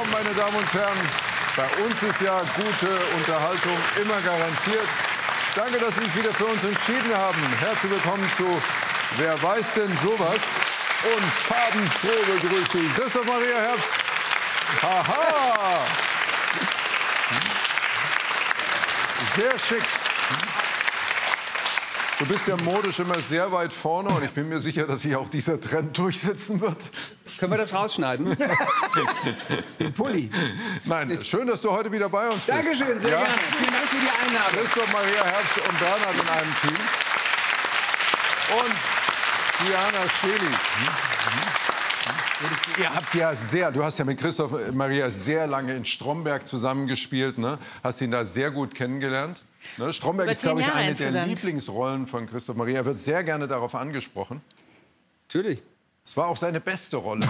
willkommen, meine Damen und Herren. Bei uns ist ja gute Unterhaltung immer garantiert. Danke, dass Sie sich wieder für uns entschieden haben. Herzlich willkommen zu Wer weiß denn sowas? Und farbenfroh begrüße ich Christoph Maria Herbst. Haha! Sehr schick. Du bist ja modisch immer sehr weit vorne und ich bin mir sicher, dass sich auch dieser Trend durchsetzen wird. Können wir das rausschneiden? Den Pulli. Nein, schön, dass du heute wieder bei uns bist. Dankeschön, sehr gerne. Vielen Dank für die Einladung. Christoph Maria Herbst und Bernhard in einem Team. Und Diana Stehli. Ihr habt ja du hast ja mit Christoph Maria sehr lange in Stromberg zusammengespielt, ne? Hast ihn da sehr gut kennengelernt. Ne? Stromberg ist, glaube ich, eine der Lieblingsrollen von Christoph Maria. Er wird sehr gerne darauf angesprochen. Natürlich. Es war auch seine beste Rolle.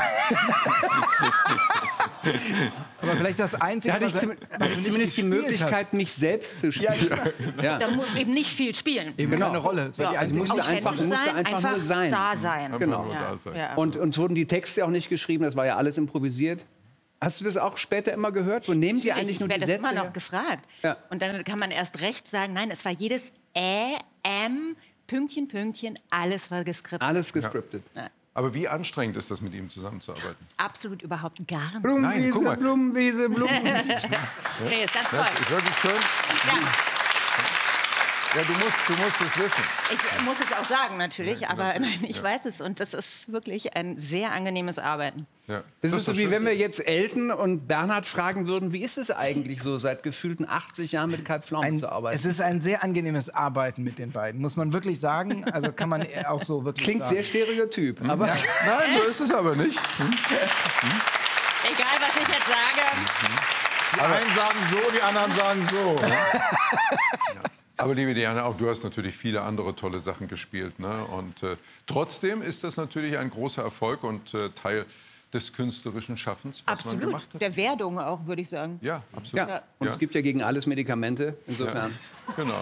Aber vielleicht das Einzige, Da hatte ich zumindest die Möglichkeit, mich selbst zu spielen. Ja. Da muss eben nicht viel spielen. Eben keine Rolle. Es war die einzige musste einfach nur sein. Da sein. Genau. Da sein. Ja. Und uns wurden die Texte auch nicht geschrieben, das war ja alles improvisiert. Hast du das auch später immer gehört? Wo nehmt ihr eigentlich nur die Sätze? Ich werde das immer noch gefragt. Ja. Und dann kann man erst recht sagen, nein, es war jedes Pünktchen, Pünktchen, alles war geskriptet. Alles gescriptet. Ja. Aber wie anstrengend ist das, mit ihm zusammenzuarbeiten? Absolut überhaupt gar nicht. Nein, guck mal. Blumenwiese. Nee, ist ganz toll. Das ist wirklich schön. Ja. Ja, du musst es wissen. Ich muss es auch sagen, natürlich, aber nein, ich weiß es. Und das ist wirklich ein sehr angenehmes Arbeiten. Ja. Das ist so, doch wie schön. wenn wir jetzt Elton und Bernhard fragen würden, wie ist es eigentlich so, seit gefühlten 80 Jahren mit Kai Pflaume zu arbeiten? Es ist ein sehr angenehmes Arbeiten mit den beiden, muss man wirklich sagen. Also kann man auch so wirklich Klingt sagen. sehr stereotyp, aber Nein, so ist es aber nicht. Egal, was ich jetzt sage. Die einen sagen so, die anderen sagen so. Aber liebe Diana, auch du hast natürlich viele andere tolle Sachen gespielt. Ne? Und trotzdem ist das natürlich ein großer Erfolg und Teil des künstlerischen Schaffens, was man gemacht Absolut. hat. Der Werdung auch, würde ich sagen. Ja, absolut. ja. Und es gibt ja gegen alles Medikamente, insofern. Genau.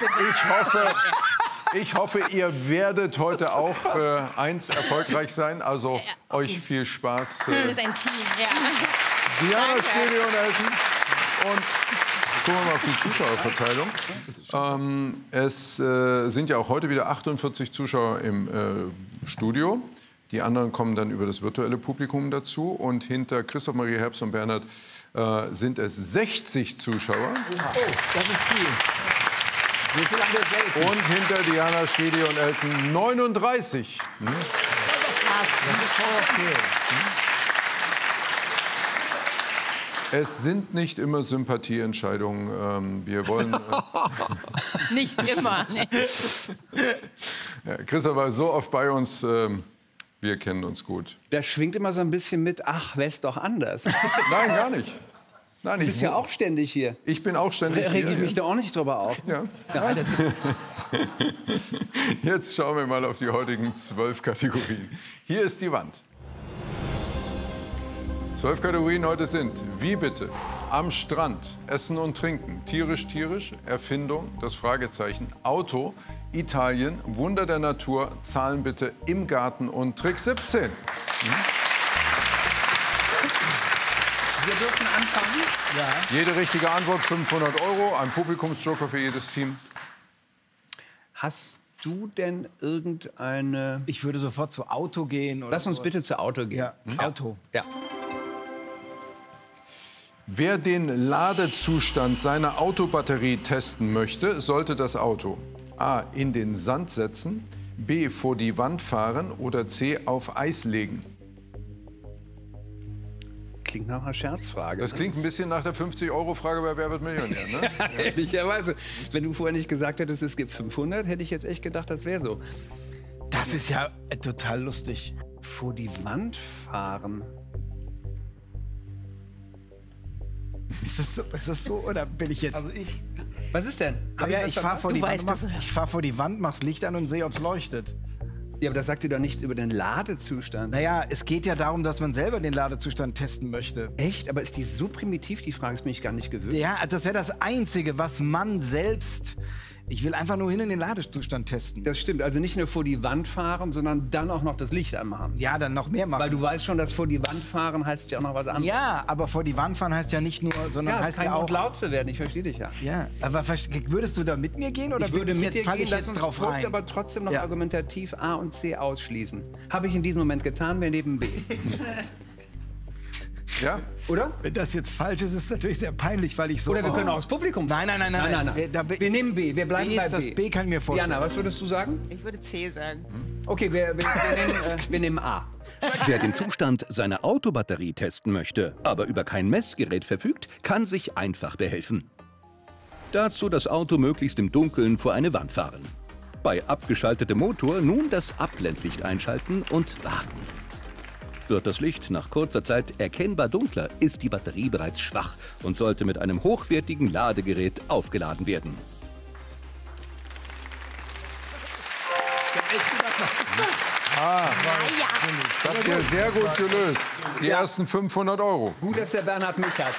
Ich hoffe, ihr werdet heute auch eins erfolgreich sein. Also euch viel Spaß. Das ist ein Team, ja. Diana Danke. Stehli und Elton. Und jetzt gucken wir mal auf die Zuschauerverteilung. Es sind ja auch heute wieder 48 Zuschauer im Studio. Die anderen kommen dann über das virtuelle Publikum dazu. Und hinter Christoph Maria Herbst und Bernhard sind es 60 Zuschauer. Oh, das ist viel. Wir sind an der Welt. Und hinter Diana Stehli und Elton 39. Das ist voll okay. Es sind nicht immer Sympathieentscheidungen. Wir wollen. Nicht immer. Nee. Ja, Christoph war so oft bei uns. Wir kennen uns gut. Da schwingt immer so ein bisschen mit, ach, wär's doch anders. Nein, gar nicht. Nein, Du bist ja auch ständig hier. Ich bin auch ständig Reg ich hier. mich da auch nicht drüber auf. Ja. Jetzt schauen wir mal auf die heutigen 12 Kategorien. Hier ist die Wand. 12 Kategorien heute sind: Wie bitte? Am Strand, Essen und Trinken, tierisch, Erfindung, das Fragezeichen, Auto, Italien, Wunder der Natur, Zahlen bitte, im Garten und Trick 17. Wir dürfen anfangen. Ja. Jede richtige Antwort 500 €, ein Publikumsjoker für jedes Team. Hast du denn irgendeine... Ich würde sofort zu Auto gehen. Oder Lass uns sowas. bitte zu Auto gehen. Ja, Auto. Ja. Wer den Ladezustand seiner Autobatterie testen möchte, sollte das Auto A. in den Sand setzen, B. vor die Wand fahren oder C. auf Eis legen. Klingt nach einer Scherzfrage. Das klingt ein bisschen nach der 50-Euro-Frage bei Wer wird Millionär, ne? Ehrlicherweise. Wenn du vorher nicht gesagt hättest, es gibt 500, hätte ich jetzt echt gedacht, das wäre so. Das ist ja total lustig. Vor die Wand fahren. Ist das so oder bin ich jetzt... Also ich, Was ist denn? Hab ja, das ich fahre verpasst? vor, die Wand, weißt das, oder? ich fahr vor die Wand, mach's Licht an und sehe, ob's leuchtet. Ja, aber das sagt dir doch nichts über den Ladezustand. Naja, es geht ja darum, dass man selber den Ladezustand testen möchte. Echt? Aber ist die so primitiv? Die Frage ist mir gar nicht gewöhnt. Ja, das wäre das Einzige, was man selbst Ich will einfach nur hin in den Ladezustand testen. Das stimmt. Also nicht nur vor die Wand fahren, sondern dann auch noch das Licht anmachen. Ja, dann noch mehr machen. Weil du weißt schon, dass vor die Wand fahren heißt ja auch noch was anderes. Ja, aber vor die Wand fahren heißt ja nicht nur, sondern Ja, es heißt kann ja auch... laut zu werden. Ich verstehe dich ja. Ja, aber würdest du da mit mir gehen oder Ich würde mit dir falle gehen, ich lass jetzt uns drauf kurz rein? aber trotzdem noch Ja. argumentativ A und C ausschließen. Habe ich in diesem Moment getan, wir nehmen B. Ja? Oder? Wenn das jetzt falsch ist, ist es natürlich sehr peinlich, weil ich so... Oder wir können auch das Publikum Nein. Wir nehmen B, wir bleiben B bei ist das B. B kann ich mir vorstellen. Diana, was würdest du sagen? Ich würde C sagen. Okay, wir nehmen A. Wer den Zustand seiner Autobatterie testen möchte, aber über kein Messgerät verfügt, kann sich einfach behelfen. Dazu das Auto möglichst im Dunkeln vor eine Wand fahren. Bei abgeschaltetem Motor nun das Abblendlicht einschalten und warten. Wird das Licht nach kurzer Zeit erkennbar dunkler, ist die Batterie bereits schwach und sollte mit einem hochwertigen Ladegerät aufgeladen werden. Das habt ihr sehr gut gelöst. Die ersten 500 €. Gut, dass der Bernhard mich hat.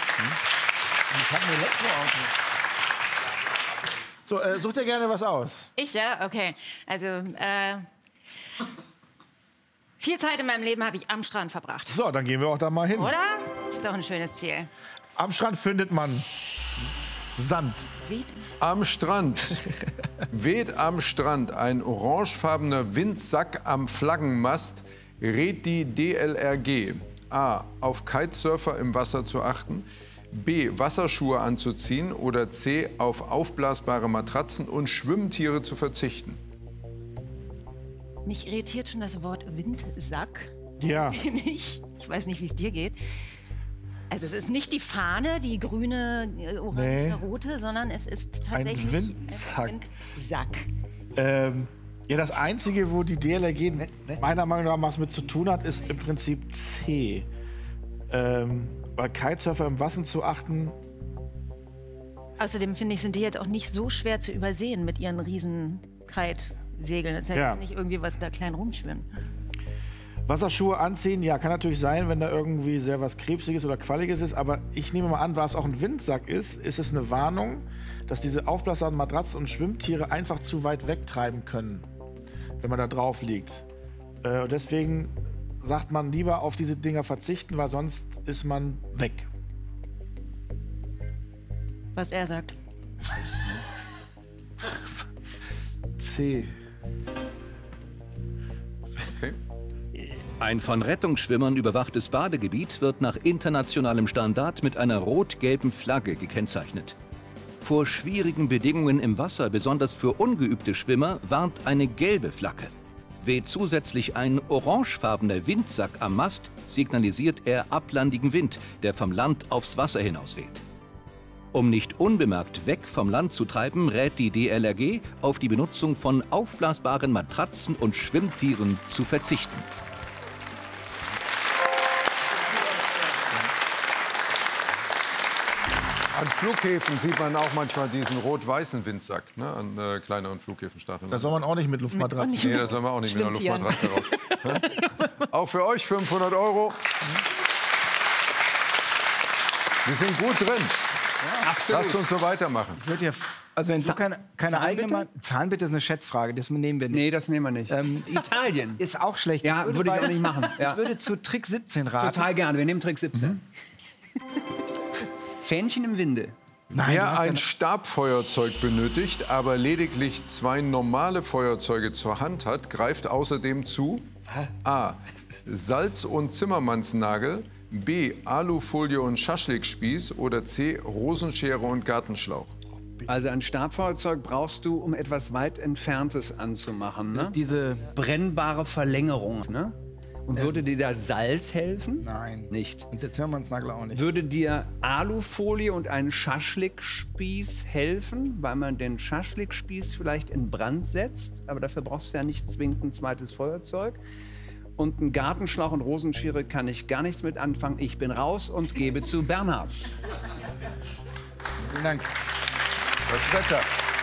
So, such dir gerne was aus. Ich, ja? Okay. Also, viel Zeit in meinem Leben habe ich am Strand verbracht. So, dann gehen wir auch da mal hin. Oder? Ist doch ein schönes Ziel. Am Strand findet man Sand. Wie? Am Strand weht am Strand ein orangefarbener Windsack am Flaggenmast, rät die DLRG. A. Auf Kitesurfer im Wasser zu achten. B. Wasserschuhe anzuziehen. Oder C. Auf aufblasbare Matratzen und Schwimmtiere zu verzichten. Mich irritiert schon das Wort Windsack. Ja. Ich weiß nicht, wie es dir geht. Also es ist nicht die Fahne, die grüne, orange, Nee. rote, sondern es ist tatsächlich Windsack. ein Windsack. Ja, das Einzige, wo die DLRG meiner Meinung nach was mit zu tun hat, ist im Prinzip C. Bei Kitesurfer im Wasser zu achten. Außerdem finde ich, sind die jetzt auch nicht so schwer zu übersehen mit ihren riesen Kite-Segeln. Das ist ja Ja. jetzt nicht irgendwie was da klein rumschwimmt. Wasserschuhe anziehen, ja, kann natürlich sein, wenn da irgendwie sehr was Krebsiges oder Qualliges ist. Aber ich nehme mal an, da es auch ein Windsack ist, ist es eine Warnung, dass diese aufblasbaren Matratzen und Schwimmtiere einfach zu weit wegtreiben können, wenn man da drauf liegt. Und deswegen sagt man lieber auf diese Dinger verzichten, weil sonst ist man weg. Was er sagt. C. Okay. Ein von Rettungsschwimmern überwachtes Badegebiet wird nach internationalem Standard mit einer rot-gelben Flagge gekennzeichnet. Vor schwierigen Bedingungen im Wasser, besonders für ungeübte Schwimmer, warnt eine gelbe Flagge. Weht zusätzlich ein orangefarbener Windsack am Mast, signalisiert er ablandigen Wind, der vom Land aufs Wasser hinaus weht. Um nicht unbemerkt weg vom Land zu treiben, rät die DLRG, auf die Benutzung von aufblasbaren Matratzen und Schwimmtieren zu verzichten. An Flughäfen sieht man auch manchmal diesen rot-weißen Windsack, ne, an kleineren Flughäfen. Da soll man auch nicht mit Luftmatratzen. Nee, da soll man auch nicht mit einer Schwimmtieren. Luftmatratze raus. Auch für euch 500 €. Wir sind gut drin. Absolut. Lasst uns so weitermachen. Ich würde ja, also wenn du keine eigene Zahnbitte? Zahnbitte ist eine Schätzfrage, das nehmen wir nicht. Nee, das nehmen wir nicht. Italien. Ist auch schlecht. Ja, würde ich auch nicht machen. Ja. Ich würde zu Trick 17 raten. Total gerne. Wir nehmen Trick 17. Fähnchen im Winde. Nein, du Wer hast ein ja- Stabfeuerzeug benötigt, aber lediglich 2 normale Feuerzeuge zur Hand hat, greift außerdem zu A. Salz- und Zimmermannsnagel, B. Alufolie und Schaschlikspieß oder C. Rosenschere und Gartenschlauch. Also ein Stabfeuerzeug brauchst du, um etwas weit Entferntes anzumachen. Ne? Diese... Brennbare Verlängerung. Ne? Und würde dir da Salz helfen? Nein. Nicht. Und der Zimmermannsnagel auch nicht. Würde dir Alufolie und ein Schaschlikspieß helfen, weil man den Schaschlikspieß vielleicht in Brand setzt? Aber dafür brauchst du ja nicht zwingend ein zweites Feuerzeug. Und ein Gartenschlauch und Rosenschere kann ich gar nichts mit anfangen. Ich bin raus und gebe zu Bernhard. Vielen Dank. Das Wetter.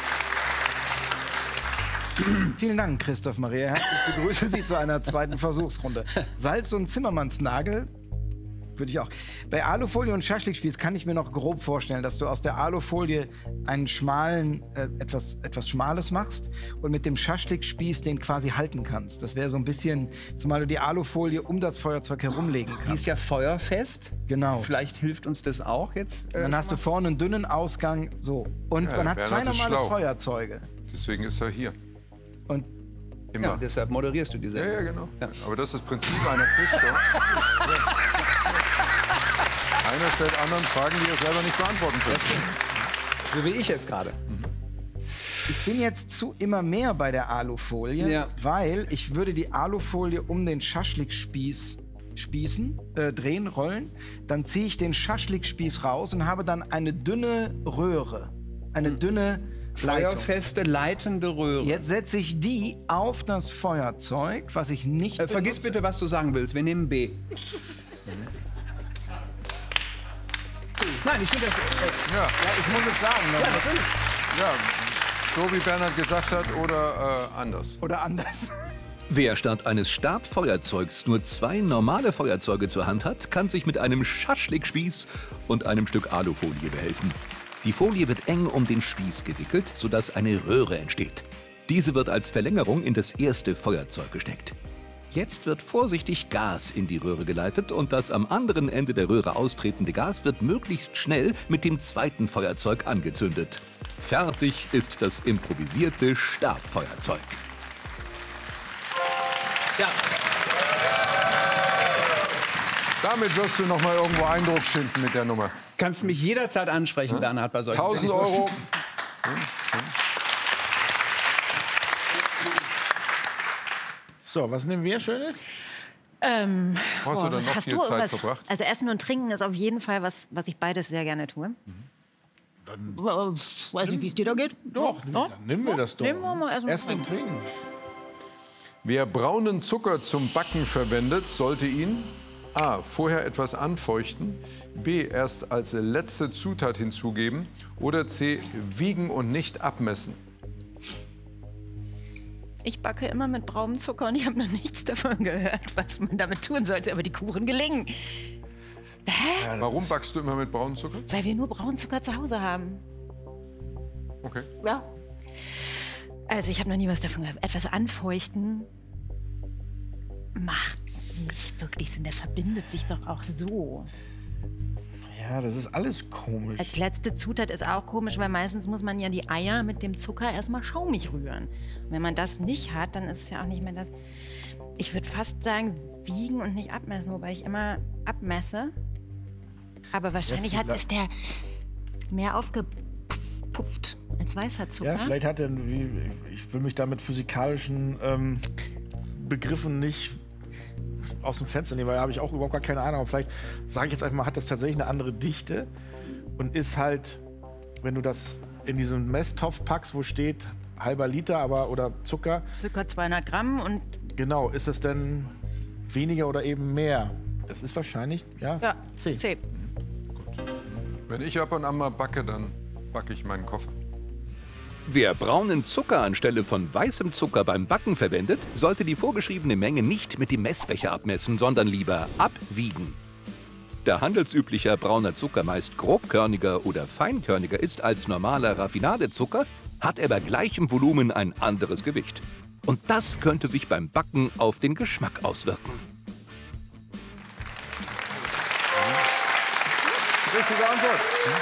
Vielen Dank, Christoph Maria. Herzlich begrüße Sie zu einer zweiten Versuchsrunde. Salz- und Zimmermannsnagel Würde ich auch. Bei Alufolie und Schaschlikspieß kann ich mir noch grob vorstellen, dass du aus der Alufolie einen schmalen, etwas Schmales machst und mit dem Schaschlikspieß den quasi halten kannst. Das wäre so ein bisschen, zumal du die Alufolie um das Feuerzeug herumlegen Die kannst. ist ja feuerfest. Genau. Vielleicht hilft uns das auch jetzt. Dann hast du vorne einen dünnen Ausgang, so. Und Ja, man hat zwei Bernhard ist normale schlau. Feuerzeuge. Deswegen ist er hier. Und Immer. Ja, deshalb moderierst du die Sendung. Ja, genau. Ja. Aber das ist das Prinzip einer Quizshow. Einer stellt anderen Fragen, die er selber nicht beantworten kann. So wie ich jetzt gerade. ich bin jetzt zu immer mehr bei der Alufolie, Ja. weil ich würde die Alufolie um den Schaschlikspieß drehen, rollen. Dann ziehe ich den Schaschlikspieß raus und habe dann eine dünne Röhre. Eine dünne Leitung. Feuerfeste, leitende Röhre. Jetzt setze ich die auf das Feuerzeug, was ich nicht Vergiss benutze. bitte, was du sagen willst. Wir nehmen B. Nein, ich finde das... Ja, Ich muss es sagen. ja, natürlich. ja, so wie Bernhard gesagt hat oder anders. Oder anders. Wer statt eines Stabfeuerzeugs nur 2 normale Feuerzeuge zur Hand hat, kann sich mit einem Schaschlikspieß und einem Stück Alufolie behelfen. Die Folie wird eng um den Spieß gewickelt, sodass eine Röhre entsteht. Diese wird als Verlängerung in das erste Feuerzeug gesteckt. Jetzt wird vorsichtig Gas in die Röhre geleitet und das am anderen Ende der Röhre austretende Gas wird möglichst schnell mit dem zweiten Feuerzeug angezündet. Fertig ist das improvisierte Stabfeuerzeug. Ja. Damit wirst du noch mal irgendwo Eindruck schinden mit der Nummer. Kannst mich jederzeit ansprechen, Bernhard, bei solchen 1000 Euro. So, was nehmen wir Schönes? Hast du dann noch Hast viel du Zeit irgendwas? verbracht? Also Essen und Trinken ist auf jeden Fall was ich beides sehr gerne tue. Weiß nicht, wie es dir da geht. Doch, dann nehmen wir das doch. Nehmen wir mal Essen und Essen und Trinken. Wer braunen Zucker zum Backen verwendet, sollte ihn a. vorher etwas anfeuchten, b. erst als letzte Zutat hinzugeben oder c. wiegen und nicht abmessen. Ich backe immer mit braunem Zucker und ich habe noch nichts davon gehört, was man damit tun sollte. Aber die Kuchen gelingen. Warum backst du immer mit braunem Zucker? Weil wir nur braunen Zucker zu Hause haben. Okay. Ja. Also ich habe noch nie was davon gehört. Etwas anfeuchten macht nicht wirklich Sinn. Das verbindet sich doch auch so. Ja, das ist alles komisch. Als letzte Zutat ist auch komisch, weil meistens muss man ja die Eier mit dem Zucker erstmal schaumig rühren. Und wenn man das nicht hat, dann ist es ja auch nicht mehr das. Ich würde fast sagen, wiegen und nicht abmessen, wobei ich immer abmesse. Aber wahrscheinlich ist der mehr aufgepufft als weißer Zucker. Ja, vielleicht hat er, ich will mich da mit physikalischen Begriffen nicht aus dem Fenster nehmen, weil da habe ich auch überhaupt gar keine Ahnung. Aber vielleicht sage ich jetzt einfach mal, hat das tatsächlich eine andere Dichte und ist halt, wenn du das in diesen Messtopf packst, wo steht halber Liter oder Zucker, Zucker 200 Gramm und genau, ist es denn weniger oder eben mehr? Das ist wahrscheinlich, ja, C. C. Wenn ich ab und an mal backe, dann backe ich meinen Koffer. Wer braunen Zucker anstelle von weißem Zucker beim Backen verwendet, sollte die vorgeschriebene Menge nicht mit dem Messbecher abmessen, sondern lieber abwiegen. Da handelsüblicher brauner Zucker meist grobkörniger oder feinkörniger ist als normaler Raffinadezucker, hat er bei gleichem Volumen ein anderes Gewicht. Und das könnte sich beim Backen auf den Geschmack auswirken. Richtige Antwort.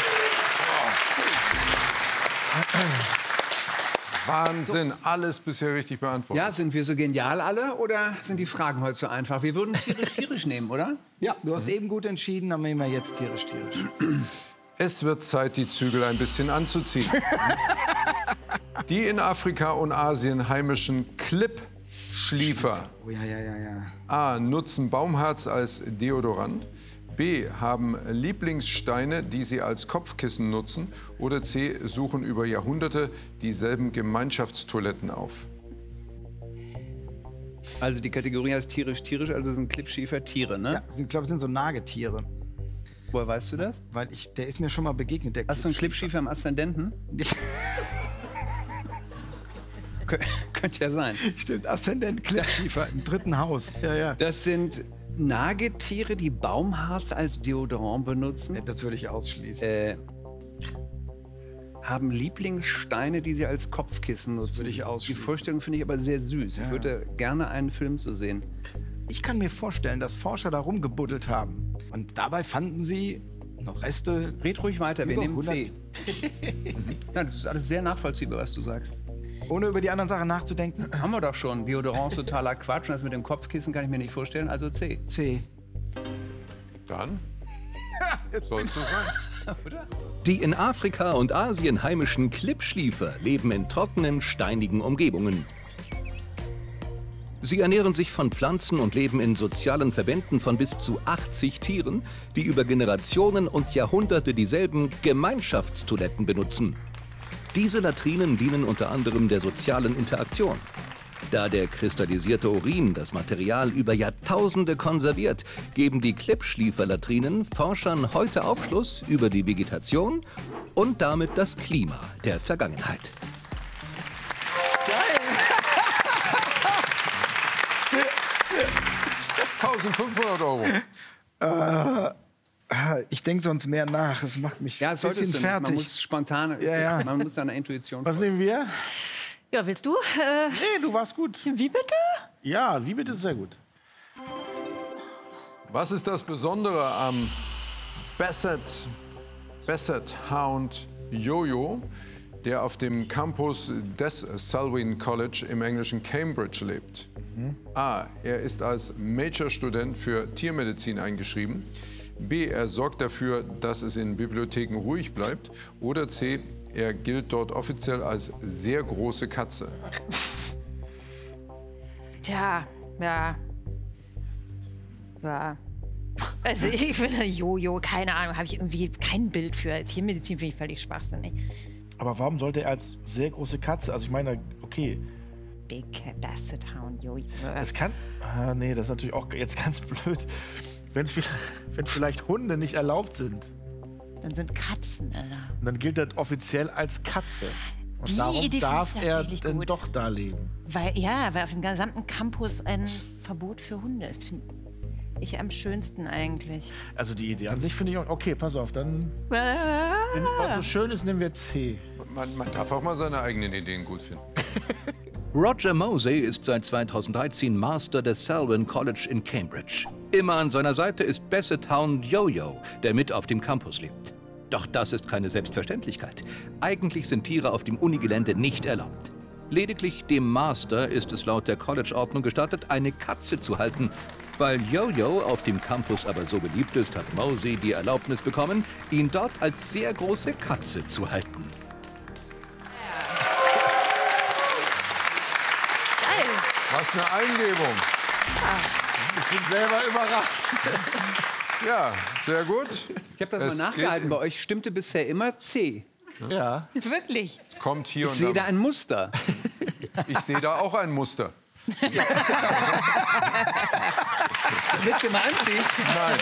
Wahnsinn, alles bisher richtig beantwortet. Ja, sind wir so genial alle oder sind die Fragen heute so einfach? Wir würden tierisch nehmen, oder? Ja, du hast eben gut entschieden, dann nehmen wir jetzt tierisch. Es wird Zeit, die Zügel ein bisschen anzuziehen. Die in Afrika und Asien heimischen Klippschliefer Oh ja. A. nutzen Baumharz als Deodorant, B. haben Lieblingssteine, die sie als Kopfkissen nutzen oder C. suchen über Jahrhunderte dieselben Gemeinschaftstoiletten auf. Also die Kategorie heißt tierisch, also sind Klippschiefer Tiere, ne? Ja, ich glaube, das sind so Nagetiere. Woher weißt du das? Weil der ist mir schon mal begegnet, der Hast du einen Klippschiefer im Aszendenten? Könnte ja sein. Stimmt, Aszendent Klippschiefer im 3. Haus. Ja, ja. Das sind Nagetiere, die Baumharz als Deodorant benutzen. Das würde ich ausschließen. Haben Lieblingssteine, die sie als Kopfkissen nutzen. würde ich Die ausschließen. Vorstellung finde ich aber sehr süß. Ich würde gerne einen Film zu sehen. Ich kann mir vorstellen, dass Forscher da rumgebuddelt haben. Und dabei fanden sie noch Reste. Red ruhig weiter, wir Über nehmen 100. C. Ja, das ist alles sehr nachvollziehbar, was du sagst. Ohne über die anderen Sachen nachzudenken. Haben wir doch schon. Deodorant ist totaler Quatsch. Und das mit dem Kopfkissen kann ich mir nicht vorstellen. Also C. C. Dann soll es so sein. Die in Afrika und Asien heimischen Klippschliefer leben in trockenen, steinigen Umgebungen. Sie ernähren sich von Pflanzen und leben in sozialen Verbänden von bis zu 80 Tieren, die über Generationen und Jahrhunderte dieselben Gemeinschaftstoiletten benutzen. Diese Latrinen dienen unter anderem der sozialen Interaktion. Da der kristallisierte Urin das Material über Jahrtausende konserviert, geben die Klippschliefer-Latrinen Forschern heute Aufschluss über die Vegetation und damit das Klima der Vergangenheit. 1500 Euro. Ich denke sonst mehr nach. Das macht mich Ja, ein das solltest bisschen du nicht. Man fertig. muss spontan, Ja. man muss seiner Intuition Was folgen. nehmen wir? Ja, willst du? Nee, du warst gut. Wie bitte? Ja, wie bitte, ist sehr gut. Was ist das Besondere am Basset Hound Jojo, der auf dem Campus des Selwyn College im englischen Cambridge lebt? A. Er ist als Major-Student für Tiermedizin eingeschrieben. B. Er sorgt dafür, dass es in Bibliotheken ruhig bleibt. Oder C. Er gilt dort offiziell als sehr große Katze. Tja, ja. Ja. Also ich finde Jojo, keine Ahnung, habe ich irgendwie kein Bild für. Tiermedizin finde ich völlig schwachsinnig. Aber warum sollte er als sehr große Katze, also ich meine, okay, Big Basset Hound Jojo. es kann, nee, das ist natürlich auch jetzt ganz blöd, wenn vielleicht Hunde nicht erlaubt sind, Dann sind Katzen, Alter. und dann gilt das offiziell als Katze. Und Die darum Idee finde darf ich er tatsächlich denn gut. doch da leben. Weil auf dem gesamten Campus ein Verbot für Hunde ist. Finde ich am schönsten eigentlich. Also die Idee an sich finde ich auch, okay, pass auf, dann, wenn was so schön ist, nehmen wir C. Man darf auch mal seine eigenen Ideen gut finden. Roger Mosey ist seit 2013 Master des Selwyn College in Cambridge. Immer an seiner Seite ist Basset Hound Jojo, der mit auf dem Campus lebt. Doch das ist keine Selbstverständlichkeit. Eigentlich sind Tiere auf dem Unigelände nicht erlaubt. Lediglich dem Master ist es laut der College-Ordnung gestattet, eine Katze zu halten. Weil Jojo auf dem Campus aber so beliebt ist, hat Mosey die Erlaubnis bekommen, ihn dort als sehr große Katze zu halten. Geil. Was eine Eingebung. Ich bin selber überrascht. Ja, sehr gut. Ich habe das Es mal nachgehalten. geht- Bei euch stimmte bisher immer C. Ja. Wirklich. Es kommt hier Ich und sehe da da. ein Muster. Ich sehe da auch ein Muster. Willst du mal anziehen? Nein.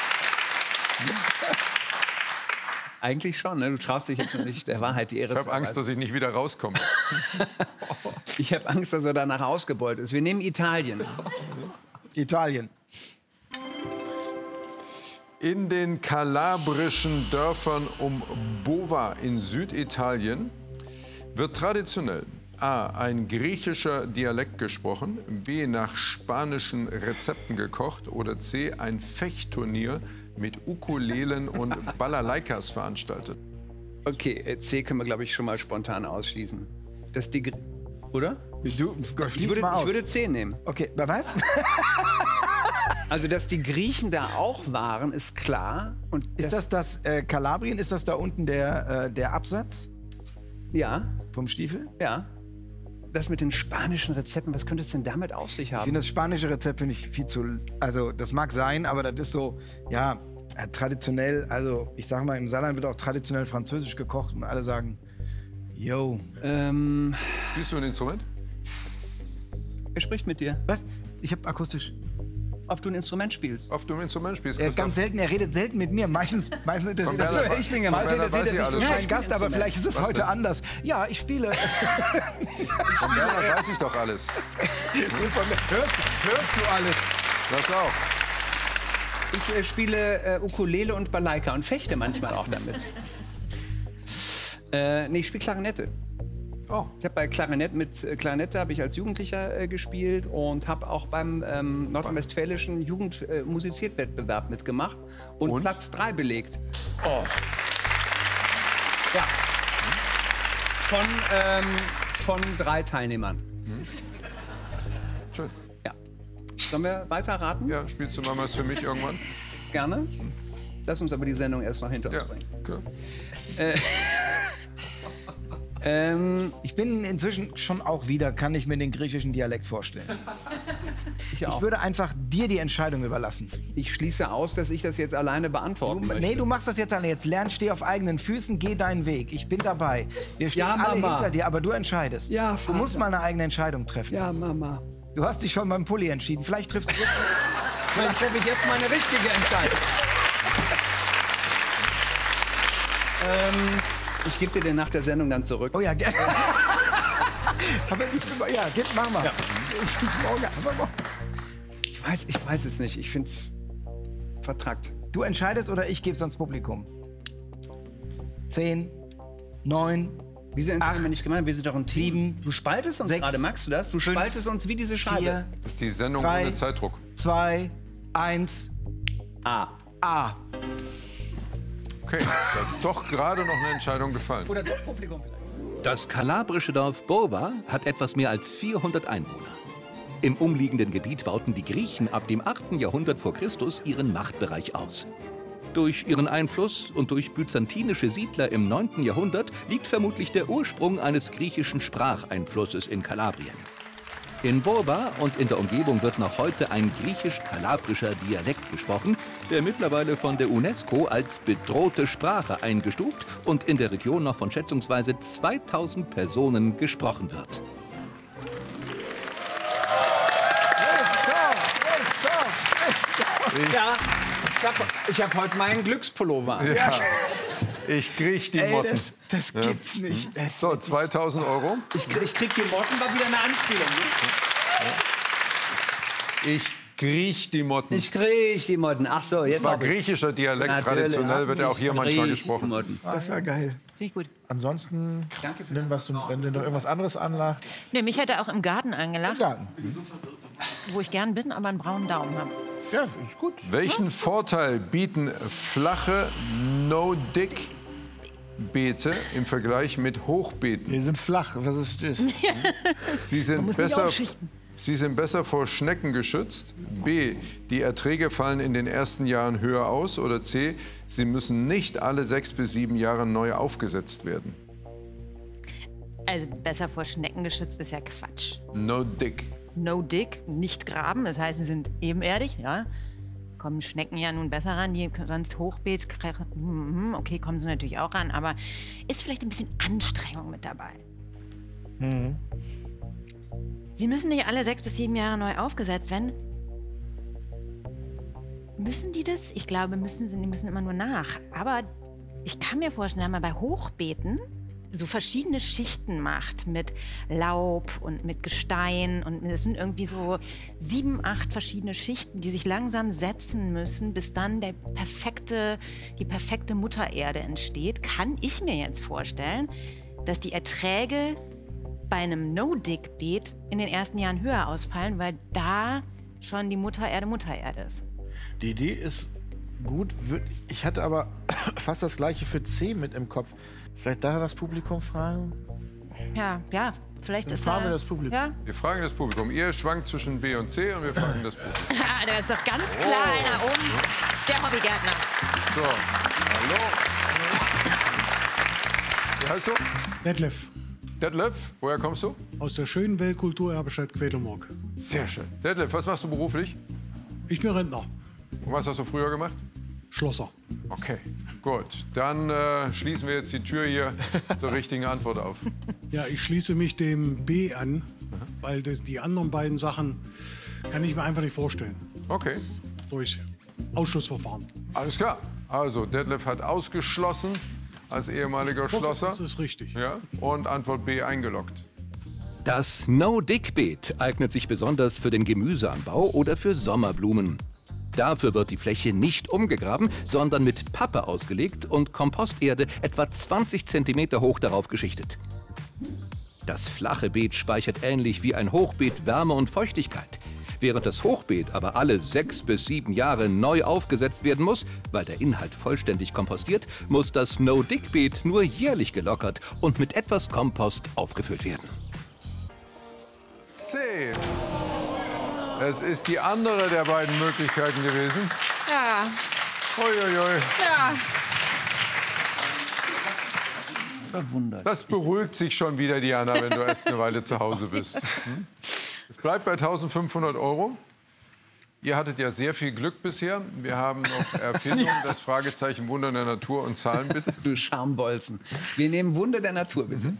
Eigentlich schon, ne? Du traust dich jetzt noch nicht der Wahrheit die Ehre Ich zu habe Angst, dass ich nicht wieder rauskomme. Ich habe Angst, dass er danach ausgebeult ist. Wir nehmen Italien. Italien. In den kalabrischen Dörfern um Bova in Süditalien wird traditionell A. ein griechischer Dialekt gesprochen, B. nach spanischen Rezepten gekocht oder C. ein Fechtturnier mit Ukulelen und Balalaikas veranstaltet. Okay, C können wir, glaube ich, schon mal spontan ausschließen. Das die oder? Du, schließ mal aus. Ich würde C nehmen. Okay, was? Also, dass die Griechen da auch waren, ist klar. Und Ist das Kalabrien? Ist das da unten der Absatz Ja, vom Stiefel? ja. Das mit den spanischen Rezepten, was könnte es denn damit auf sich Ich haben? finde das spanische Rezept finde ich viel zu. Also das mag sein, aber das ist so, ja, traditionell. Also ich sag mal, im Saarland wird auch traditionell französisch gekocht und alle sagen, yo. Spielst du ein Instrument? Wer spricht mit dir? Was? Ich habe akustisch. ob du ein Instrument spielst. Ob du ein Instrument spielst, Ganz selten, er redet selten mit mir. Meistens interessiert Komm, das Werner, ich bin ja meistens Werner interessiert weiß er ja sich alles. für Ja, meinen Gast, aber vielleicht ist es Was heute denn? anders. Ja, ich spiele. Von Werner weiß ich doch alles. Hörst du alles? Das auch. Ich spiele Ukulele und Balaika und fechte manchmal auch damit. Nee, ich spiele Klarinette. Oh. Ich habe bei Klarinette habe ich als Jugendlicher gespielt und habe auch beim nordrhein-westfälischen Jugendmusizierwettbewerb mitgemacht und Platz 3 belegt. Oh. Ja. Von 3 Teilnehmern. Schön. Ja. Sollen wir weiter raten? Ja, spielst du mal was für mich irgendwann? Gerne. Lass uns aber die Sendung erst noch hinter uns Ja, bringen. klar. Ich bin inzwischen schon auch wieder, kann ich mir den griechischen Dialekt vorstellen. Ich Ich würde einfach dir die Entscheidung überlassen. Ich schließe aus, dass ich das jetzt alleine beantworten möchte. Nee, du machst das jetzt alle. Jetzt lern, steh auf eigenen Füßen, geh deinen Weg. Ich bin dabei. Wir stehen Ja, alle Mama. hinter dir, aber du entscheidest. Ja, du Vater. musst mal eine eigene Entscheidung treffen. Ja, Mama. Du hast dich schon beim Pulli entschieden. Vielleicht triffst du jetzt... Vielleicht treffe ich jetzt meine richtige Entscheidung. Ich gebe dir den nach der Sendung dann zurück. Oh ja, gerne. Aber ja, mach mal. Ja. Ich weiß es nicht. Ich finde es vertrackt. Du entscheidest oder ich gebe es ans Publikum. 10, 9, Wieso entscheiden wir nicht gemeinsam? Wir sind doch ein Team. 7, Du spaltest uns 6, gerade, magst du das? Du 5, spaltest uns wie diese Scheibe. 4, Das ist die Sendung 3, ohne Zeitdruck. 2, 1, A. A. Okay, da hat doch gerade noch eine Entscheidung gefallen. Oder das Publikum vielleicht. Das kalabrische Dorf Bova hat etwas mehr als 400 Einwohner. Im umliegenden Gebiet bauten die Griechen ab dem 8. Jahrhundert vor Christus ihren Machtbereich aus. Durch ihren Einfluss und durch byzantinische Siedler im 9. Jahrhundert liegt vermutlich der Ursprung eines griechischen Spracheinflusses in Kalabrien. In Bova und in der Umgebung wird noch heute ein griechisch-kalabrischer Dialekt gesprochen, der mittlerweile von der UNESCO als bedrohte Sprache eingestuft und in der Region noch von schätzungsweise 2000 Personen gesprochen wird. Ja, ich hab heute meinen Glückspullover an. Ja. Ich krieg die Ey, Motten. das gibt's nicht. Das So, 2000 €. Ich krieg die Motten, war wieder eine Anspielung. Ne? Ich krieg die Motten. Ich krieg die Motten. Ach so, jetzt Das war hab ich- griechischer Dialekt. Natürlich, Traditionell wird er auch hier ich manchmal krieg gesprochen. die Motten. das war geil. Finde ich gut. Ansonsten, nimm was du, wenn dir noch irgendwas anderes anlacht. Nee, mich hätte auch im Garten angelacht, Garten. wo ich gern bin, aber einen braunen Daumen habe. Ja, ist gut. Welchen Vorteil bieten flache No-Dick-Beete im Vergleich mit Hochbeeten? Die sind flach. Was ist das? Sie sind muss nicht besser. aufschichten. Sie sind besser vor Schnecken geschützt. B. Die Erträge fallen in den ersten Jahren höher aus. Oder C. Sie müssen nicht alle 6 bis 7 Jahre neu aufgesetzt werden. Also besser vor Schnecken geschützt ist ja Quatsch. No Dick. No Dick, nicht graben, das heißt, sie sind ebenerdig, ja. Kommen Schnecken ja nun besser ran, die sonst Hochbeet, okay, kommen sie natürlich auch ran, aber ist vielleicht ein bisschen Anstrengung mit dabei. Sie müssen nicht alle 6 bis 7 Jahre neu aufgesetzt werden. Müssen die das? Ich glaube, die müssen immer nur nach. Aber ich kann mir vorstellen, wenn man bei Hochbeeten so verschiedene Schichten macht mit Laub und mit Gestein und es sind irgendwie so 7, 8 verschiedene Schichten, die sich langsam setzen müssen, bis dann die perfekte Muttererde entsteht, kann ich mir jetzt vorstellen, dass die Erträge bei einem No-Dick-Beet in den ersten Jahren höher ausfallen, weil da schon die Muttererde ist. Die Idee ist gut. Ich hatte aber fast das Gleiche für C mit im Kopf. Vielleicht da das Publikum fragen? Ja, vielleicht Dann ist fragen da... wir das Publikum. Ja? Wir fragen das Publikum. Ihr schwankt zwischen B und C und wir fragen das Publikum. Da ist doch ganz klar einer oben, der Hobbygärtner. So, hallo. Wie heißt du? Detlef, Detlef, woher kommst du? aus der schönen Weltkulturerbe-Stadt Quedlinburg. Sehr schön. Detlef, was machst du beruflich? Ich bin Rentner, Und was hast du früher gemacht? Schlosser. Okay, gut. Dann schließen wir jetzt die Tür hier zur richtigen Antwort auf. Ja, ich schließe mich dem B an, weil die anderen beiden Sachen kann ich mir einfach nicht vorstellen. Okay, durch Ausschussverfahren. alles klar. Also Detlef hat ausgeschlossen als ehemaliger Schlosser. Das ist richtig. Ja, und Antwort B eingeloggt. Das No-Dick-Beet eignet sich besonders für den Gemüseanbau oder für Sommerblumen. Dafür wird die Fläche nicht umgegraben, sondern mit Pappe ausgelegt und Komposterde etwa 20 cm hoch darauf geschichtet. Das flache Beet speichert ähnlich wie ein Hochbeet Wärme und Feuchtigkeit. Während das Hochbeet aber alle 6 bis 7 Jahre neu aufgesetzt werden muss, weil der Inhalt vollständig kompostiert, muss das No-Dick-Beet nur jährlich gelockert und mit etwas Kompost aufgefüllt werden. C. Es ist die andere der beiden Möglichkeiten gewesen. Ja, Uiuiui. ja. Verwundert. Das beruhigt sich schon wieder, Diana, wenn du erst eine Weile zu Hause bist. Es bleibt bei 1.500 €. Ihr hattet ja sehr viel Glück bisher. Wir haben noch Erfindung, das Fragezeichen Wunder der Natur und Zahlen, bitte. Du Schambolzen. Wir nehmen Wunder der Natur, bitte.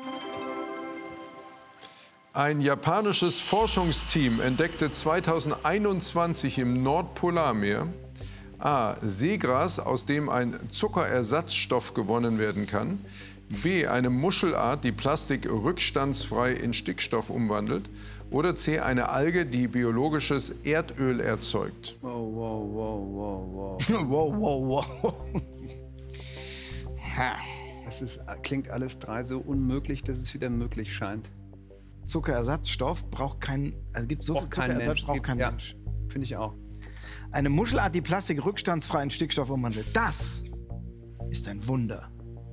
Ein japanisches Forschungsteam entdeckte 2021 im Nordpolarmeer A. Seegras, aus dem ein Zuckerersatzstoff gewonnen werden kann. B. Eine Muschelart, die Plastik rückstandsfrei in Stickstoff umwandelt. Oder C. Eine Alge, die biologisches Erdöl erzeugt. Wow, wow, wow, wow, wow. Wow, wow, wow. Ha. Das klingt alles drei so unmöglich, dass es wieder möglich scheint. Zuckerersatzstoff braucht kein, also gibt so viel Zuckerersatz, braucht kein ja, Mensch. Finde ich auch. Eine Muschelart, die Plastik rückstandsfrei in Stickstoff umwandelt. Das ist ein Wunder.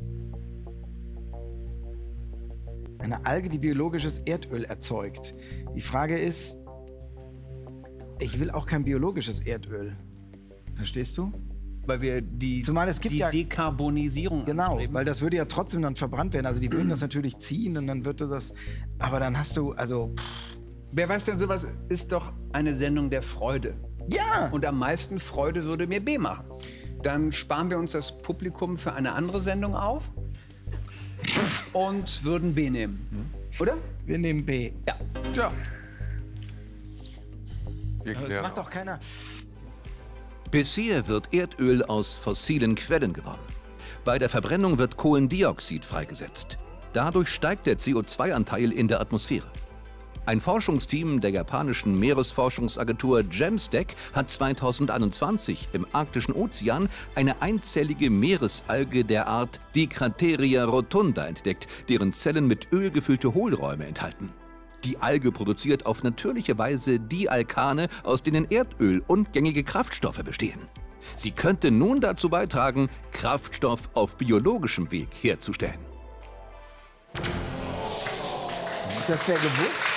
Eine Alge, die biologisches Erdöl erzeugt. Die Frage ist, ich will auch kein biologisches Erdöl. Verstehst du? Weil wir die Dekarbonisierung Genau, anstreben. weil das würde ja trotzdem dann verbrannt werden. Also die würden das natürlich ziehen und dann würde das... Aber dann hast du, also... Wer weiß denn, sowas ist doch eine Sendung der Freude. Ja! Und am meisten Freude würde mir B machen. Dann sparen wir uns das Publikum für eine andere Sendung auf und würden B nehmen. Oder? Wir nehmen B. Ja. Ja. Wir Das klären macht auch. doch keiner... Bisher wird Erdöl aus fossilen Quellen gewonnen. Bei der Verbrennung wird Kohlendioxid freigesetzt. Dadurch steigt der CO2-Anteil in der Atmosphäre. Ein Forschungsteam der japanischen Meeresforschungsagentur JAMSTEC hat 2021 im Arktischen Ozean eine einzellige Meeresalge der Art Dicrateria rotunda entdeckt, deren Zellen mit Öl gefüllte Hohlräume enthalten. Die Alge produziert auf natürliche Weise die Alkane, aus denen Erdöl und gängige Kraftstoffe bestehen. Sie könnte nun dazu beitragen, Kraftstoff auf biologischem Weg herzustellen. Das wäre gewusst.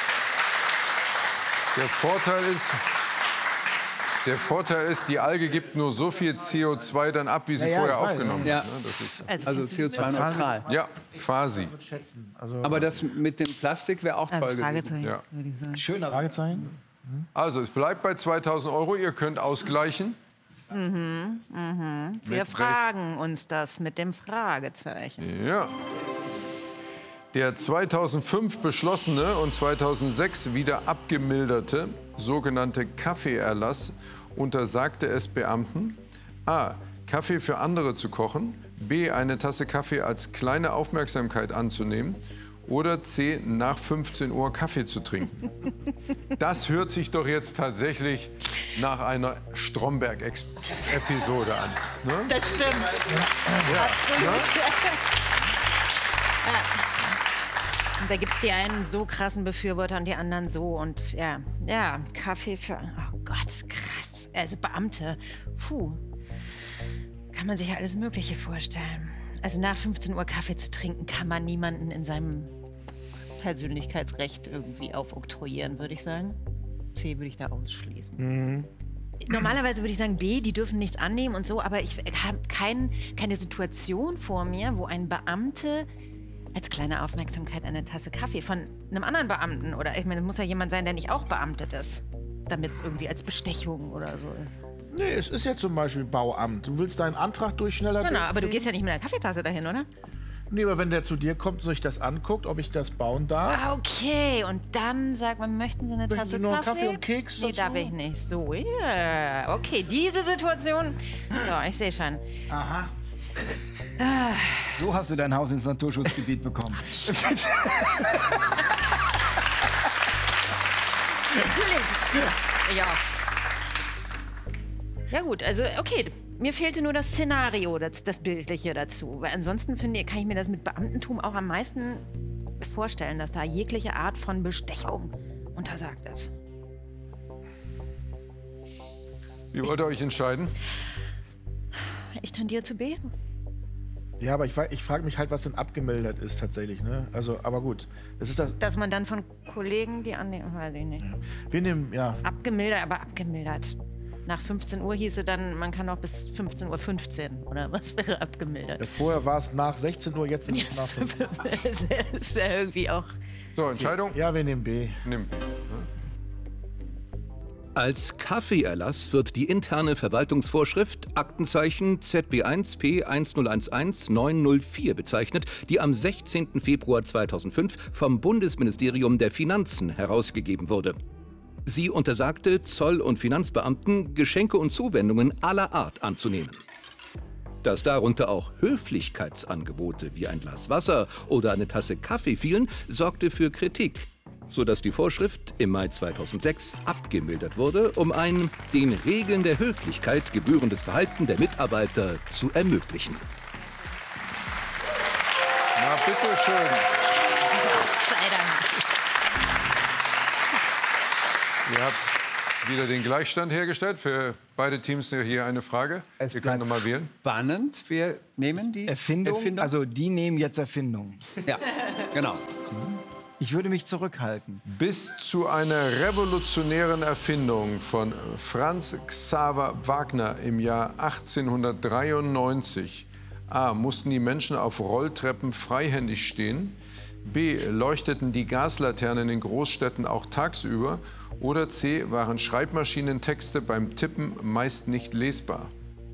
Der Vorteil ist, die Alge gibt nur so viel CO2 dann ab, wie sie Ja, vorher ich weiß, aufgenommen ja. hat. Ne? Das ist, Also CO2-neutral. ja, quasi. Aber das mit dem Plastik wäre auch toll gewesen. Fragezeichen, Ja. würde ich sagen. Schöner. Fragezeichen? Also, es bleibt bei 2.000 €. Ihr könnt ausgleichen. Wir fragen uns das mit dem Fragezeichen. Ja. Der 2005 beschlossene und 2006 wieder abgemilderte sogenannte Kaffeeerlass untersagte es Beamten, a. Kaffee für andere zu kochen, b. eine Tasse Kaffee als kleine Aufmerksamkeit anzunehmen oder c. nach 15 Uhr Kaffee zu trinken. Das hört sich doch jetzt tatsächlich nach einer Stromberg-Episode an. Ne? Das stimmt. Absolut. Und da gibt es die einen so krassen Befürworter und die anderen so. Und ja, Kaffee für... Oh Gott, krass. Also Beamte. Puh. Kann man sich ja alles Mögliche vorstellen. Also nach 15 Uhr Kaffee zu trinken, kann man niemanden in seinem Persönlichkeitsrecht irgendwie aufoktroyieren, würde ich sagen. C würde ich da ausschließen. Normalerweise würde ich sagen B, die dürfen nichts annehmen und so, aber ich habe keine Situation vor mir, wo ein Beamte als kleine Aufmerksamkeit eine Tasse Kaffee von einem anderen Beamten oder ich meine, es muss ja jemand sein, der nicht auch beamtet ist, damit es irgendwie als Bestechung oder so. Nee, es ist ja zum Beispiel Bauamt. Du willst deinen Antrag schneller Genau, aber du durchkriegen? gehst ja nicht mit einer Kaffeetasse dahin, oder? Nee, aber wenn der zu dir kommt und sich das anguckt, ob ich das bauen darf. Ah, okay, und dann sagt man, möchten Sie eine Möchten Tasse Sie noch einen Kaffee? Kaffee und Keks Nee, dazu? darf ich nicht. So, ja. Okay, diese Situation. So, ich sehe schon. Aha. So hast du dein Haus ins Naturschutzgebiet bekommen. Ja. Ja gut, also okay. Mir fehlte nur das Szenario, das Bildliche dazu. Weil ansonsten kann ich mir das mit Beamtentum auch am meisten vorstellen, dass da jegliche Art von Bestechung untersagt ist. Wie wollt ihr euch entscheiden? Ich tendiere zu B. Ja, aber ich frage mich halt, was denn abgemildert ist tatsächlich, ne? Also, aber gut. Das ist das. Dass man dann von Kollegen die annehmen, weiß ich nicht. Wir nehmen, ja. Abgemildert, aber abgemildert. Nach 15 Uhr hieße dann, man kann auch bis 15:15 Uhr, oder was wäre abgemildert? Ja, vorher war es nach 16 Uhr, jetzt ist es nach 15 Uhr. Das ist ja irgendwie auch... So, Entscheidung? Ja, wir nehmen B. Nimm. Als Kaffeeerlass wird die interne Verwaltungsvorschrift Aktenzeichen ZB1 P1011 904 bezeichnet, die am 16. Februar 2005 vom Bundesministerium der Finanzen herausgegeben wurde. Sie untersagte Zoll- und Finanzbeamten, Geschenke und Zuwendungen aller Art anzunehmen. Dass darunter auch Höflichkeitsangebote wie ein Glas Wasser oder eine Tasse Kaffee fielen, sorgte für Kritik, sodass die Vorschrift im Mai 2006 abgemildert wurde, um ein den Regeln der Höflichkeit gebührendes Verhalten der Mitarbeiter zu ermöglichen. Na, bitteschön. Sei Dank. Ihr habt wieder den Gleichstand hergestellt. Für beide Teams hier eine Frage. Es Ihr könnt noch mal wählen. Spannend. Wir nehmen die Erfindung? Also die nehmen jetzt Erfindung. ja, genau. Ich würde mich zurückhalten. Bis zu einer revolutionären Erfindung von Franz Xaver Wagner im Jahr 1893 A. mussten die Menschen auf Rolltreppen freihändig stehen, B. leuchteten die Gaslaternen in Großstädten auch tagsüber oder C. waren Schreibmaschinentexte beim Tippen meist nicht lesbar.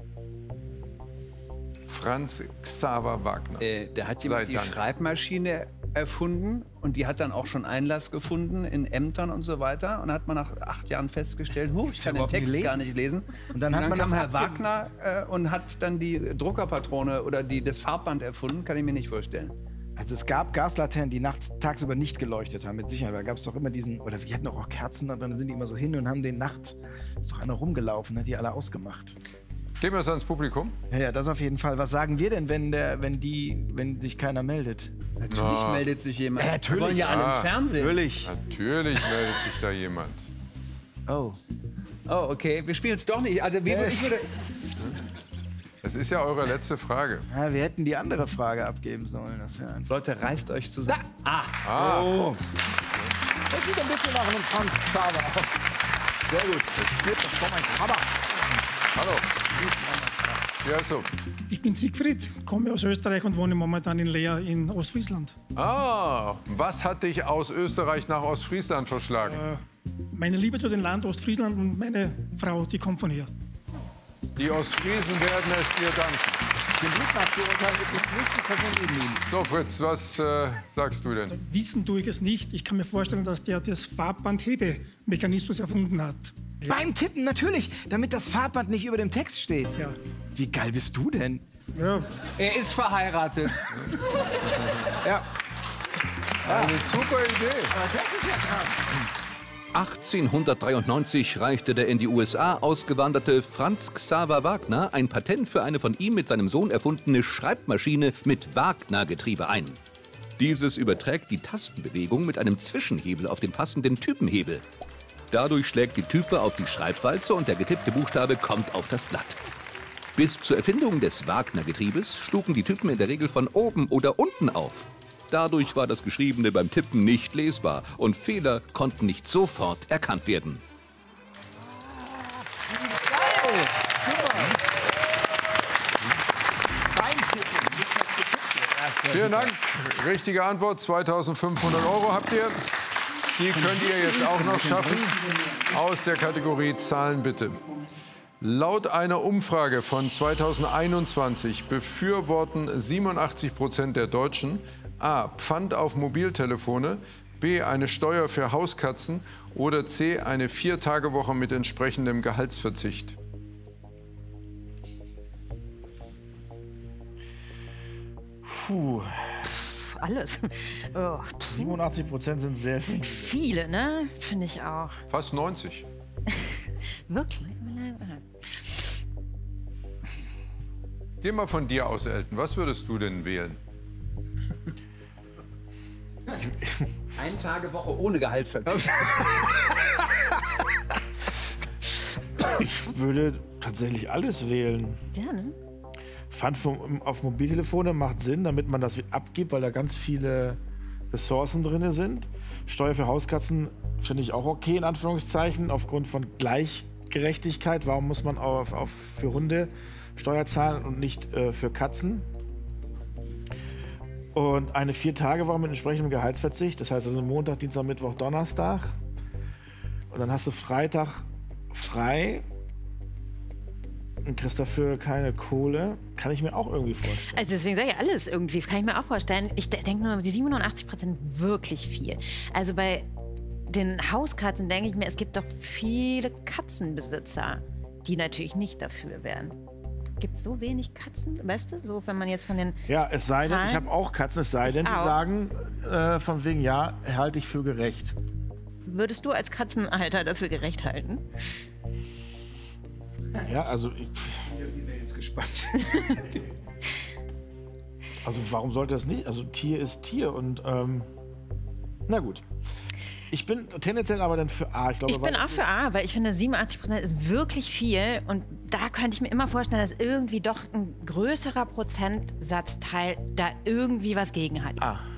Franz Xaver Wagner. Der hat jemand die Dank. Schreibmaschine erfunden und die hat dann auch schon Einlass gefunden in Ämtern und so weiter. Und hat man nach 8 Jahren festgestellt, ich kann den überhaupt nicht Text lesen? gar nicht lesen. Und dann hat man kam das Herr Wagner und hat dann die Druckerpatrone oder das Farbband erfunden, kann ich mir nicht vorstellen. Also es gab Gaslaternen, die nachts tagsüber nicht geleuchtet haben, mit Sicherheit. Da gab es doch immer diesen, oder wir hatten doch auch Kerzen, und dann sind die immer so hin und haben den Nacht, ist doch einer rumgelaufen, hat die alle ausgemacht. Geben wir es ans Publikum. Ja, das auf jeden Fall. Was sagen wir denn, wenn sich keiner meldet? Natürlich meldet sich jemand. natürlich. Wir wollen ja alle ins Fernsehen. Natürlich. Natürlich meldet sich da jemand. Oh. Oh, okay. Wir spielen es doch nicht. Also, ich würde, Das ist ja eure letzte Frage. Ja, wir hätten die andere Frage abgeben sollen. Das wäre einfach. Leute, reißt euch zusammen. Oh. Das sieht ein bisschen nach einem Franz Xaver aus. Sehr gut. Ich spürt das von meinem Vater. Hallo. Ja, so. Ich bin Siegfried, komme aus Österreich und wohne momentan in Leer in Ostfriesland. Was hat dich aus Österreich nach Ostfriesland verschlagen? Meine Liebe zu dem Land Ostfriesland und meine Frau, die kommt von hier. Die Ostfriesen werden es dir danken. Den Blick nach zu urteilen ist es nicht die Person neben ihm. So, Fritz, was sagst du denn? Wissen tue ich es nicht. Ich kann mir vorstellen, dass der das Farbband-Hebemechanismus erfunden hat. Beim Tippen natürlich, damit das Farbband nicht über dem Text steht. Ja. Wie geil bist du denn? Ja. Er ist verheiratet. Ja. Eine super Idee. Aber das ist ja krass. 1893 reichte der in die USA ausgewanderte Franz Xaver Wagner ein Patent für eine von ihm mit seinem Sohn erfundene Schreibmaschine mit Wagner-Getriebe ein. Dieses überträgt die Tastenbewegung mit einem Zwischenhebel auf den passenden Typenhebel. Dadurch schlägt die Type auf die Schreibwalze und der getippte Buchstabe kommt auf das Blatt. Bis zur Erfindung des Wagner-Getriebes schlugen die Typen in der Regel von oben oder unten auf. Dadurch war das Geschriebene beim Tippen nicht lesbar und Fehler konnten nicht sofort erkannt werden. Geil. Super. Beim Tippen. Vielen Dank. Richtige Antwort. 2.500 € habt ihr. Die könnt ihr jetzt auch noch schaffen. Aus der Kategorie Zahlen bitte. Laut einer Umfrage von 2021 befürworten 87% der Deutschen A. Pfand auf Mobiltelefone, B. eine Steuer für Hauskatzen oder C. eine 4-Tage-Woche mit entsprechendem Gehaltsverzicht. Puh, Alles. Oh, 87% sind sehr viel. viele, ne? Finde ich auch. Fast 90. Wirklich? Geh mal von dir aus, Elton. Was würdest du denn wählen? 1 Tage-Woche ohne Gehaltsverzicht. Ich würde tatsächlich alles wählen. Ja, ne? Pfand auf Mobiltelefone macht Sinn, damit man das abgibt, weil da ganz viele Ressourcen drin sind. Steuer für Hauskatzen finde ich auch okay, in Anführungszeichen, aufgrund von Gleichgerechtigkeit. Warum muss man für Hunde Steuer zahlen und nicht für Katzen? Und eine 4-Tage-Woche mit entsprechendem Gehaltsverzicht, das heißt also Montag, Dienstag, Mittwoch, Donnerstag. Und dann hast du Freitag frei und kriegst dafür keine Kohle. Kann ich mir auch irgendwie vorstellen. Also deswegen sage ich alles irgendwie, kann ich mir auch vorstellen. Ich denke nur, die 87% wirklich viel. Also bei den Hauskatzen denke ich mir, es gibt doch viele Katzenbesitzer, die natürlich nicht dafür wären. Gibt es so wenig Katzen, weißt du, so wenn man jetzt von den Ja, es sei denn, ich Zahlen- habe auch Katzen, es sei denn, die auch. sagen von wegen, ja, halte ich für gerecht. Würdest du als Katzenhalter das für gerecht halten? Ja, also, Ich bin jetzt gespannt. also warum sollte das nicht? Also Tier ist Tier und na gut. Ich bin tendenziell aber dann für A. Ich glaube, Ich bin auch für A, weil ich finde, 87% ist wirklich viel. Und da könnte ich mir immer vorstellen, dass irgendwie doch ein größerer Prozentsatzteil da irgendwie was gegen hat. A.